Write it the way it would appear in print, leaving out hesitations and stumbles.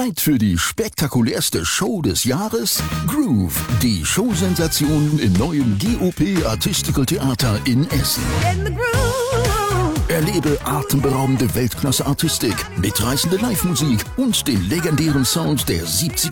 Bereit für die spektakulärste Show des Jahres? Groove, die Showsensation im neuen GOP Artistical Theater in Essen. Erlebe atemberaubende Weltklasse-Artistik, mitreißende Live-Musik und den legendären Sound der 70er